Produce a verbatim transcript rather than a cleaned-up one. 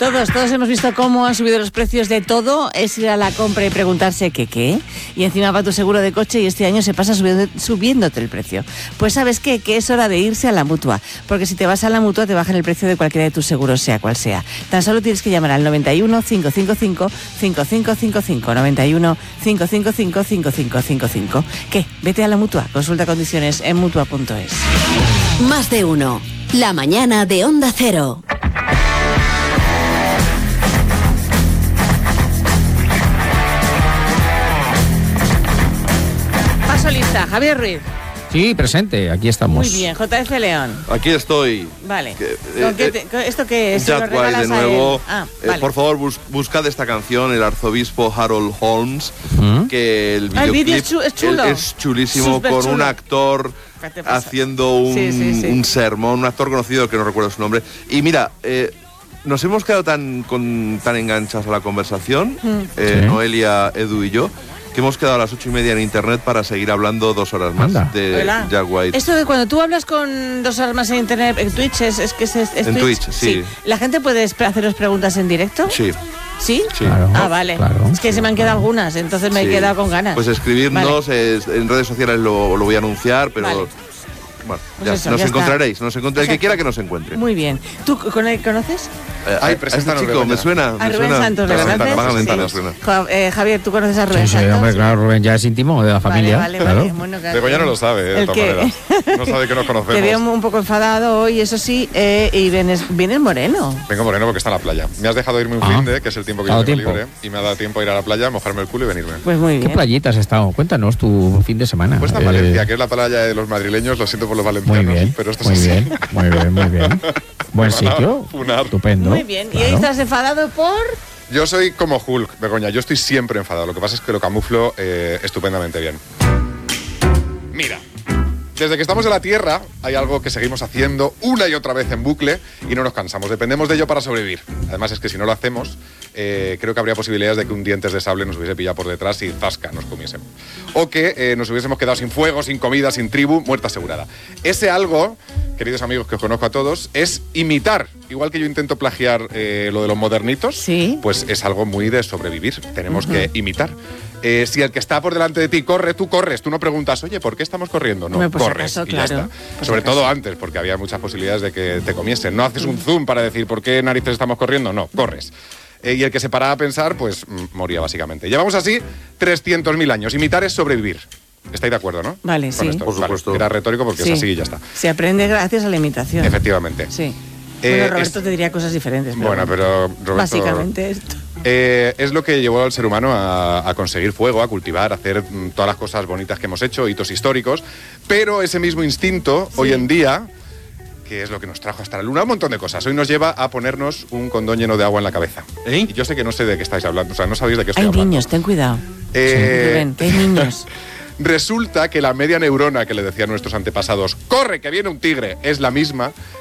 Todos, todos hemos visto cómo han subido los precios de todo. Es ir a la compra y preguntarse qué, qué. Y encima va tu seguro de coche y este año se pasa subiendo, subiéndote el precio. Pues ¿sabes qué? Que es hora de irse a la Mutua. Porque si te vas a la Mutua te bajan el precio de cualquiera de tus seguros, sea cual sea. Tan solo tienes que llamar al noventa y uno, cinco cinco cinco, cinco cinco cinco cinco. noventa y uno, cinco cinco cinco, cinco cinco cinco cinco. ¿Qué? Vete a la Mutua. Consulta condiciones en mutua punto es. Más de uno. La mañana de Onda Cero. Paso lista. Javier Ruiz. Sí, presente, aquí estamos. Muy bien. J F León. Aquí estoy. Vale. Que, ¿Con qué eh, te- con ¿Esto qué es? ¿Se lo Jack White regalas de a él? nuevo. Ah, Eh, vale. por favor, bus- buscad esta canción, el arzobispo Harold Holmes, ¿Mm? que el Ah, el videoclip vídeo es chu- es chulo. el- es chulísimo, Súper con chulo. un actor ¿Qué te pasa? haciendo un, Sí, sí, sí. un sermón, un actor conocido que no recuerdo su nombre. Y mira, eh, nos hemos quedado tan, con, tan enganchados a la conversación, Mm. eh, Sí. Noelia, Edu y yo, que hemos quedado a las ocho y media en internet para seguir hablando dos horas más Anda. de Hola. Jack White. Esto de cuando tú hablas con dos armas en internet, en Twitch, es, es que es, es En Twitch, sí. ¿La gente puede esp- haceros preguntas en directo? Sí. ¿Sí? Sí. Claro, Ah, vale. claro. Es que se me han quedado algunas, entonces me he Sí. quedado con ganas. Pues escribirnos, eh, en redes sociales lo, lo voy a anunciar, pero Vale. bueno, Pues ya, eso, nos ya está. encontraréis, nos encontré, el que Exacto. quiera que nos encuentre. Muy bien. ¿Tú con él conoces? Eh, Ay, a- a preséntanos, este chico, me Begoña. suena, A me Rubén suena. Santos, ¿le Vagamente, conoces? vagamente Sí. me suena. Jo- eh, Javier, ¿tú conoces a Rubén Sí, sí, Santos? hombre, claro, Rubén ya es íntimo de la familia. Vale, vale, claro. vale. Bueno, claro. Begoña no lo sabe, eh, de El todas que- maneras. No sabe que nos Te veo conocemos. un poco enfadado hoy, eso sí, eh, y vienes, vienes moreno. Vengo moreno porque está en la playa. Me has dejado irme un Ah. fin de, que es el tiempo que ¿Te ha yo dado tengo tiempo? libre, y me ha dado tiempo a ir a la playa, mojarme el culo y venirme. Pues muy ¿Qué bien. playita has estado? Cuéntanos tu fin de semana. Pues está en Eh, Valencia, que es la playa de los madrileños, lo siento por los Muy valencianos, bien, pero esto muy es así. bien, muy bien, muy bien. Buen Me van a sitio, funar. estupendo. Muy bien. ¿Y ahí claro. estás enfadado por...? Yo soy como Hulk, Begoña, yo estoy siempre enfadado. Lo que pasa es que lo camuflo eh, estupendamente bien. Mira, desde que estamos en la Tierra hay algo que seguimos haciendo una y otra vez en bucle y no nos cansamos. Dependemos de ello para sobrevivir. Además es que si no lo hacemos, eh, creo que habría posibilidades de que un dientes de sable nos hubiese pillado por detrás y zasca nos comiésemos. O que eh, nos hubiésemos quedado sin fuego, sin comida, sin tribu, muerta asegurada. Ese algo, queridos amigos que os conozco a todos, es imitar. Igual que yo intento plagiar eh, lo de los modernitos, Sí. pues es algo muy de sobrevivir. Tenemos que imitar. Eh, si el que está por delante de ti corre, tú corres. Tú no preguntas, oye, ¿por qué estamos corriendo? No, Hombre, por si corres acaso, y ya claro. está. Por Sobre si acaso. todo antes, porque había muchas posibilidades de que te comiesen. No haces un zoom para decir, ¿por qué narices estamos corriendo? No, corres. Eh, y el que se paraba a pensar, pues mm, moría básicamente. Llevamos así trescientos mil años. Imitar es sobrevivir. ¿Estáis de acuerdo, no? Vale, Con sí. esto. Por Vale, supuesto. era retórico porque Sí. es así y ya está. Se aprende gracias a la imitación. Efectivamente. Sí. Eh, bueno, Roberto es- te diría cosas diferentes. Pero Bueno, pero Roberto... básicamente esto. Eh, es lo que llevó al ser humano a, a conseguir fuego, a cultivar, a hacer mm, todas las cosas bonitas que hemos hecho, hitos históricos, pero ese mismo instinto, Sí. hoy en día, que es lo que nos trajo hasta la luna, un montón de cosas, hoy nos lleva a ponernos un condón lleno de agua en la cabeza. ¿Eh? Y yo sé que no sé de qué estáis hablando, o sea, no sabéis de qué estoy Hay hablando. niños, ten cuidado. Eh, Rubén, que hay niños. Resulta que la media neurona que le decían nuestros antepasados, corre, que viene un tigre, es la misma